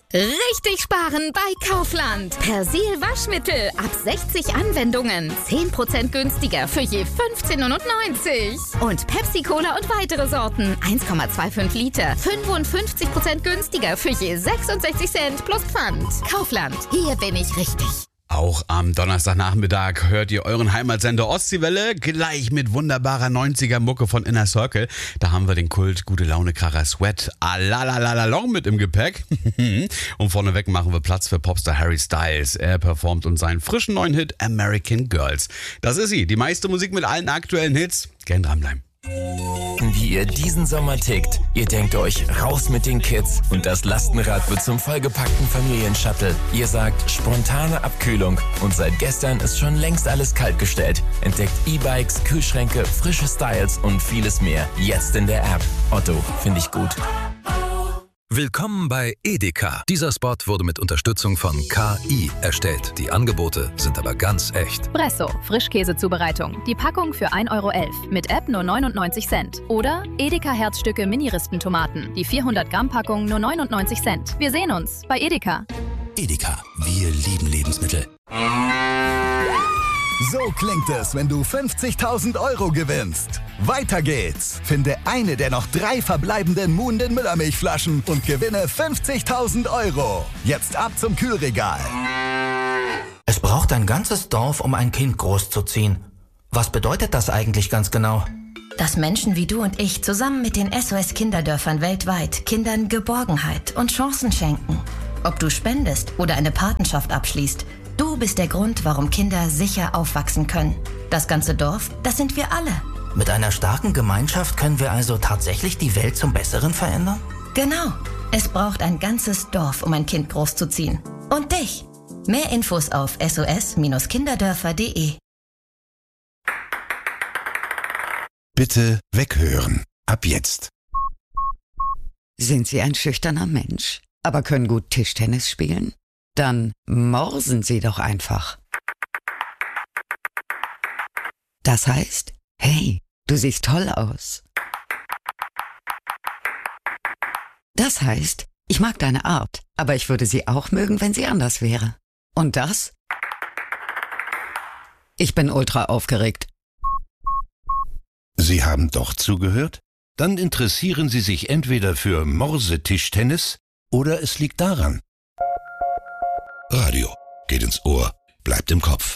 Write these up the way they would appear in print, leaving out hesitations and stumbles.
Richtig sparen bei Kaufland. Persil Waschmittel ab 60 Anwendungen. 10% günstiger für je 15,99 €. Und Pepsi Cola und weitere Sorten. 1,25 Liter. 55% günstiger für je 66 Cent plus Pfand. Kaufland. Hier bin ich richtig. Auch am Donnerstagnachmittag hört ihr euren Heimatsender Ostseewelle gleich mit wunderbarer 90er-Mucke von Inner Circle. Da haben wir den Kult Gute-Laune-Kracher Sweat Alalalalong mit im Gepäck. Und vorneweg machen wir Platz für Popstar Harry Styles. Er performt uns seinen frischen neuen Hit American Girls. Das ist sie, die meiste Musik mit allen aktuellen Hits. Gern dranbleiben. Wie ihr diesen Sommer tickt. Ihr denkt euch, raus mit den Kids und das Lastenrad wird zum vollgepackten Familienshuttle. Ihr sagt, spontane Abkühlung und seit gestern ist schon längst alles kaltgestellt. Entdeckt E-Bikes, Kühlschränke, frische Styles und vieles mehr. Jetzt in der App. Otto, finde ich gut. Willkommen bei Edeka. Dieser Spot wurde mit Unterstützung von KI erstellt. Die Angebote sind aber ganz echt. Bresso, Frischkäsezubereitung. Die Packung für 1,11 €. Mit App nur 99 Cent. Oder Edeka Herzstücke Mini-Rispentomaten. Die 400 Gramm Packung nur 99 Cent. Wir sehen uns bei Edeka. Edeka, wir lieben Lebensmittel. So klingt es, wenn du 50.000 € gewinnst. Weiter geht's. Finde eine der noch 3 verbleibenden Muhnden Müllermilchflaschen und gewinne 50.000 €. Jetzt ab zum Kühlregal. Es braucht ein ganzes Dorf, um ein Kind großzuziehen. Was bedeutet das eigentlich ganz genau? Dass Menschen wie du und ich zusammen mit den SOS-Kinderdörfern weltweit Kindern Geborgenheit und Chancen schenken. Ob du spendest oder eine Patenschaft abschließt, du bist der Grund, warum Kinder sicher aufwachsen können. Das ganze Dorf, das sind wir alle. Mit einer starken Gemeinschaft können wir also tatsächlich die Welt zum Besseren verändern? Genau. Es braucht ein ganzes Dorf, um ein Kind großzuziehen. Und dich. Mehr Infos auf sos-kinderdörfer.de. Bitte weghören. Ab jetzt. Sind Sie ein schüchterner Mensch, aber können gut Tischtennis spielen? Dann morsen Sie doch einfach. Das heißt, hey, du siehst toll aus. Das heißt, ich mag deine Art, aber ich würde sie auch mögen, wenn sie anders wäre. Und das? Ich bin ultra aufgeregt. Sie haben doch zugehört? Dann interessieren Sie sich entweder für Morsetischtennis oder es liegt daran. Radio geht ins Ohr, bleibt im Kopf.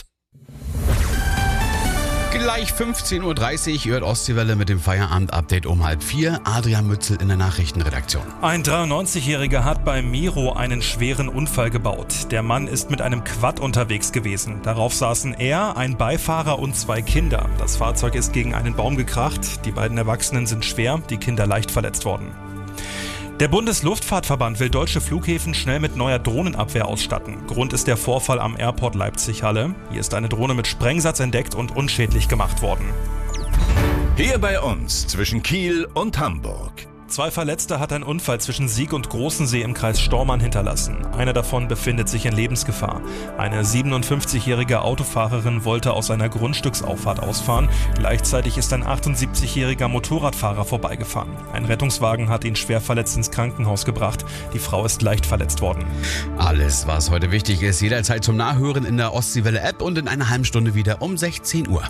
Gleich 15:30 Uhr hört Ostseewelle mit dem Feierabend-Update um 3:30. Adrian Mützel in der Nachrichtenredaktion. Ein 93-Jähriger hat bei Miro einen schweren Unfall gebaut. Der Mann ist mit einem Quad unterwegs gewesen. Darauf saßen er, ein Beifahrer und 2 Kinder. Das Fahrzeug ist gegen einen Baum gekracht. Die beiden Erwachsenen sind schwer, die Kinder leicht verletzt worden. Der Bundesluftfahrtverband will deutsche Flughäfen schnell mit neuer Drohnenabwehr ausstatten. Grund ist der Vorfall am Airport Leipzig-Halle. Hier ist eine Drohne mit Sprengsatz entdeckt und unschädlich gemacht worden. Hier bei uns zwischen Kiel und Hamburg. 2 Verletzte hat ein Unfall zwischen Sieg und Großensee im Kreis Stormarn hinterlassen. Einer davon befindet sich in Lebensgefahr. Eine 57-jährige Autofahrerin wollte aus einer Grundstücksauffahrt ausfahren. Gleichzeitig ist ein 78-jähriger Motorradfahrer vorbeigefahren. Ein Rettungswagen hat ihn schwer verletzt ins Krankenhaus gebracht. Die Frau ist leicht verletzt worden. Alles, was heute wichtig ist, jederzeit zum Nachhören in der Ostseewelle-App und in einer halben Stunde wieder um 16 Uhr.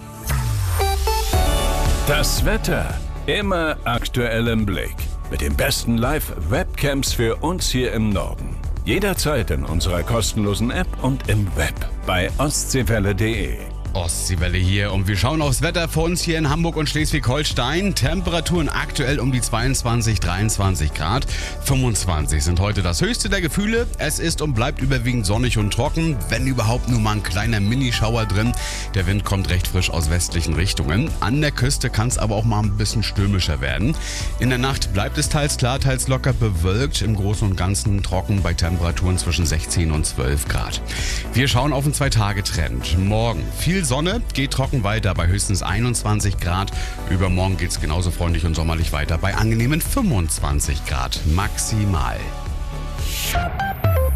Das Wetter. Immer aktuell im Blick. Mit den besten Live-Webcams für uns hier im Norden. Jederzeit in unserer kostenlosen App und im Web bei ostseewelle.de. Ostseewelle hier und wir schauen aufs Wetter für uns hier in Hamburg und Schleswig-Holstein. Temperaturen aktuell um die 22, 23 Grad. 25 sind heute das höchste der Gefühle. Es ist und bleibt überwiegend sonnig und trocken, wenn überhaupt nur mal ein kleiner Minischauer drin. Der Wind kommt recht frisch aus westlichen Richtungen. An der Küste kann es aber auch mal ein bisschen stürmischer werden. In der Nacht bleibt es teils klar, teils locker bewölkt. Im Großen und Ganzen trocken bei Temperaturen zwischen 16 und 12 Grad. Wir schauen auf den 2-Tage-Trend. Morgen viel Sonne, geht trocken weiter bei höchstens 21 Grad. Übermorgen geht es genauso freundlich und sommerlich weiter bei angenehmen 25 Grad maximal.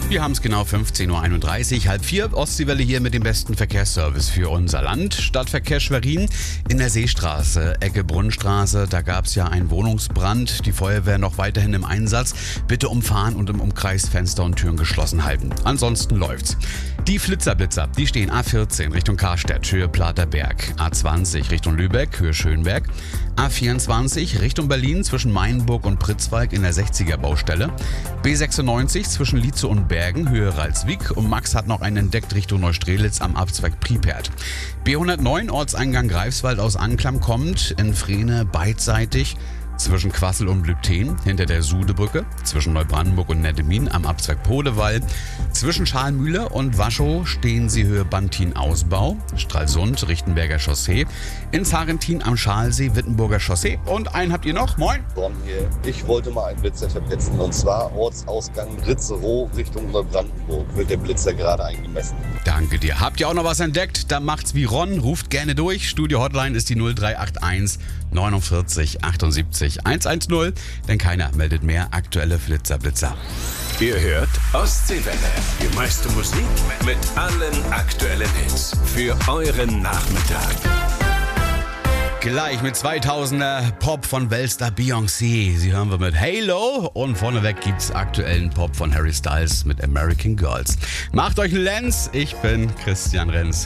Wir haben es genau 15.31 Uhr, halb 4. Ostseewelle hier mit dem besten Verkehrsservice für unser Land. Stadtverkehr Schwerin in der Seestraße, Ecke Brunnenstraße. Da gab es ja einen Wohnungsbrand. Die Feuerwehr noch weiterhin im Einsatz. Bitte umfahren und im Umkreis Fenster und Türen geschlossen halten. Ansonsten läuft's. Die Flitzer, die stehen A14 Richtung Karstedt, Höhe Platerberg. A20 Richtung Lübeck, Höhe Schönberg. A24 Richtung Berlin zwischen Mainburg und Pritzwalk in der 60er Baustelle. B96 zwischen Lietze und Bergen, Höhe Ralswiek. Und Max hat noch einen entdeckt Richtung Neustrelitz am Abzweig Pripert. B109 Ortseingang Greifswald aus Anklam kommt in Frehne beidseitig zwischen Quassel und Lübten, hinter der Sudebrücke, zwischen Neubrandenburg und Nettemin am Abzweig Podewall. Zwischen Schalmühle und Waschow stehen sie Höhe Bantin-Ausbau, Stralsund, Richtenberger Chaussee, in Zarentin am Schalsee, Wittenburger Chaussee. Und einen habt ihr noch, moin. Ron hier. Ich wollte mal einen Blitzer verblitzen, und zwar Ortsausgang Ritzerow Richtung Neubrandenburg. Wird der Blitzer gerade eingemessen. Danke dir. Habt ihr auch noch was entdeckt? Dann macht's wie Ron, ruft gerne durch. Studio Hotline ist die 0381 49 78 110, denn keiner meldet mehr aktuelle Blitzer. Ihr hört Ostseewelle. Die meiste Musik mit allen aktuellen Hits für euren Nachmittag. Gleich mit 2000er Pop von Weltstar Beyoncé. Sie hören wir mit Halo und vorneweg gibt's aktuellen Pop von Harry Styles mit American Girls. Macht euch einen Lenz. Ich bin Christian Renz.